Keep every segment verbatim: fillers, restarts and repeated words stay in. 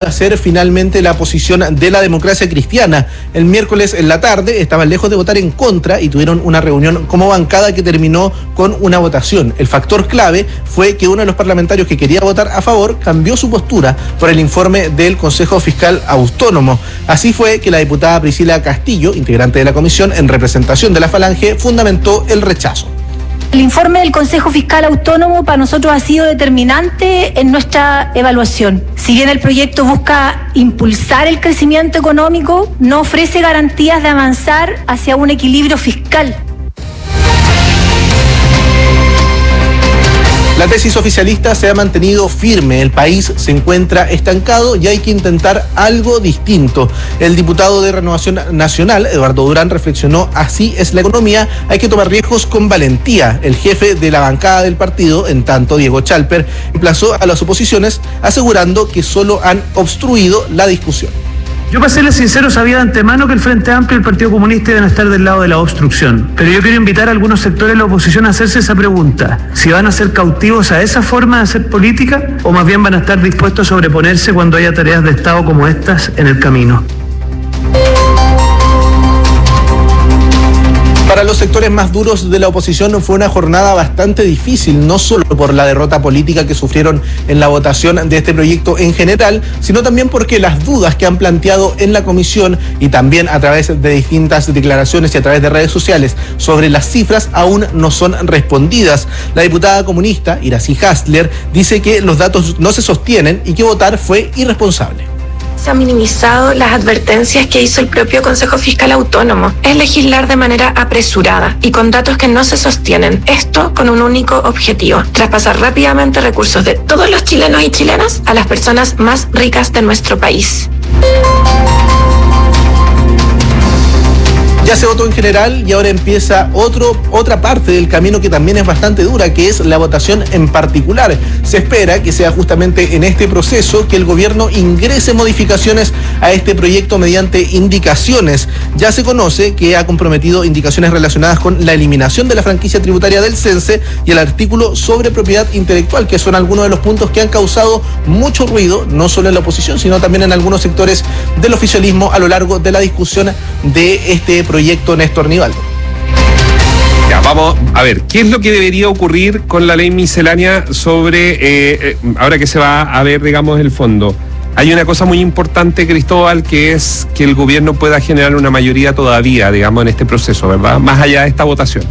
a ser finalmente la posición de la Democracia Cristiana. El miércoles en la tarde estaban lejos de votar en contra y tuvieron una reunión como bancada que terminó con una votación. El factor clave fue que uno de los parlamentarios que quería votar a favor cambió su postura por el informe del Consejo Fiscal Autónomo. Así fue que la diputada Priscila Castillo, integrante de la comisión en representación de la Falange, fundamentó el rechazo. El informe del Consejo Fiscal Autónomo para nosotros ha sido determinante en nuestra evaluación. Si bien el proyecto busca impulsar el crecimiento económico, no ofrece garantías de avanzar hacia un equilibrio fiscal. La tesis oficialista se ha mantenido firme, el país se encuentra estancado y hay que intentar algo distinto. El diputado de Renovación Nacional, Eduardo Durán, reflexionó: así es la economía, hay que tomar riesgos con valentía. El jefe de la bancada del partido, en tanto, Diego Chalper, emplazó a las oposiciones asegurando que solo han obstruido la discusión. Yo, para serles sincero, sabía de antemano que el Frente Amplio y el Partido Comunista iban a estar del lado de la obstrucción. Pero yo quiero invitar a algunos sectores de la oposición a hacerse esa pregunta. Si van a ser cautivos a esa forma de hacer política o más bien van a estar dispuestos a sobreponerse cuando haya tareas de Estado como estas en el camino. Para los sectores más duros de la oposición fue una jornada bastante difícil, no solo por la derrota política que sufrieron en la votación de este proyecto en general, sino también porque las dudas que han planteado en la comisión y también a través de distintas declaraciones y a través de redes sociales sobre las cifras aún no son respondidas. La diputada comunista, Iracy Hasler, dice que los datos no se sostienen y que votar fue irresponsable. Se han minimizado las advertencias que hizo el propio Consejo Fiscal Autónomo. Es legislar de manera apresurada y con datos que no se sostienen. Esto con un único objetivo: traspasar rápidamente recursos de todos los chilenos y chilenas a las personas más ricas de nuestro país. Ya se votó en general y ahora empieza otro, otra parte del camino que también es bastante dura, que es la votación en particular. Se espera que sea justamente en este proceso que el gobierno ingrese modificaciones a este proyecto mediante indicaciones. Ya se conoce que ha comprometido indicaciones relacionadas con la eliminación de la franquicia tributaria del CENSE y el artículo sobre propiedad intelectual, que son algunos de los puntos que han causado mucho ruido, no solo en la oposición, sino también en algunos sectores del oficialismo a lo largo de la discusión de este proyecto. Proyecto Néstor Nivaldo. Ya, vamos a ver, ¿qué es lo que debería ocurrir con la ley miscelánea sobre, eh, eh, ahora que se va a ver, digamos, el fondo? Hay una cosa muy importante, Cristóbal, que es que el gobierno pueda generar una mayoría todavía, digamos, en este proceso, ¿verdad? Más allá de esta votación.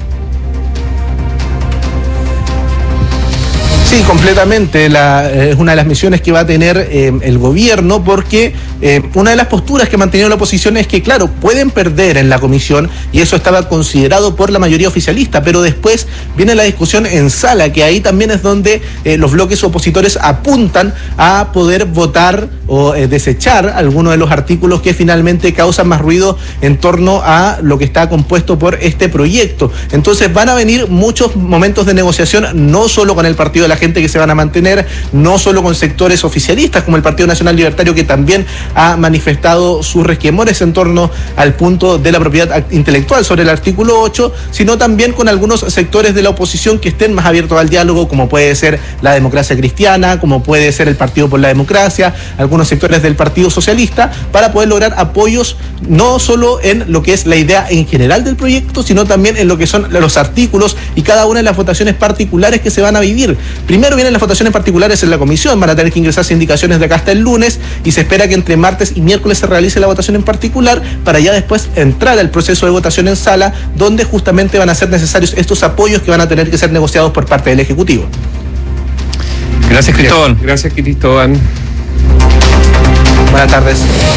Sí, completamente. La, eh, es una de las misiones que va a tener eh, el gobierno, porque eh, una de las posturas que ha mantenido la oposición es que, claro, pueden perder en la comisión y eso estaba considerado por la mayoría oficialista, pero después viene la discusión en sala, que ahí también es donde eh, los bloques opositores apuntan a poder votar o eh, desechar algunos de los artículos que finalmente causan más ruido en torno a lo que está compuesto por este proyecto. Entonces van a venir muchos momentos de negociación, no solo con el Partido de la Gente, que se van a mantener, no solo con sectores oficialistas como el Partido Nacional Libertario, que también ha manifestado sus resquemores en torno al punto de la propiedad intelectual sobre el artículo ocho, sino también con algunos sectores de la oposición que estén más abiertos al diálogo, como puede ser la Democracia Cristiana, como puede ser el Partido por la Democracia, algunos sectores del Partido Socialista, para poder lograr apoyos no solo en lo que es la idea en general del proyecto, sino también en lo que son los artículos y cada una de las votaciones particulares que se van a vivir. Primero vienen las votaciones particulares en la comisión, van a tener que ingresarse indicaciones de acá hasta el lunes y se espera que entre martes y miércoles se realice la votación en particular para ya después entrar al proceso de votación en sala, donde justamente van a ser necesarios estos apoyos que van a tener que ser negociados por parte del Ejecutivo. Gracias, Cristóbal. Gracias, Cristóbal. Buenas tardes.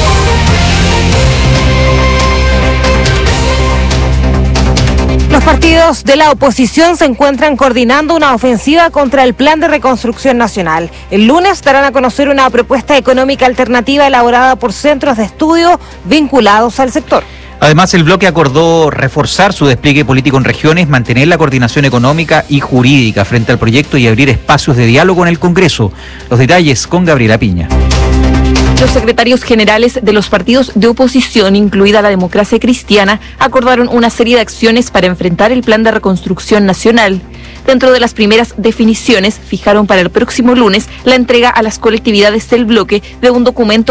Los partidos de la oposición se encuentran coordinando una ofensiva contra el Plan de Reconstrucción Nacional. El lunes darán a conocer una propuesta económica alternativa elaborada por centros de estudio vinculados al sector. Además, el bloque acordó reforzar su despliegue político en regiones, mantener la coordinación económica y jurídica frente al proyecto y abrir espacios de diálogo en el Congreso. Los detalles con Gabriela Piña. Los secretarios generales de los partidos de oposición, incluida la Democracia Cristiana, acordaron una serie de acciones para enfrentar el Plan de Reconstrucción Nacional. Dentro de las primeras definiciones, fijaron para el próximo lunes la entrega a las colectividades del bloque de un documento